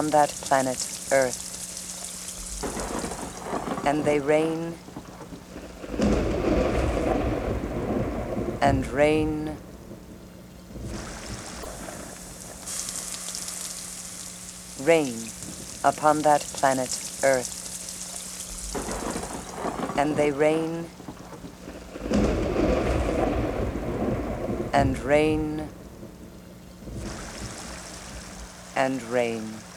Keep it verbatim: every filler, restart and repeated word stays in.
on that planet Earth. And they reign and reign reign upon that planet Earth. And they reign and reign and reign.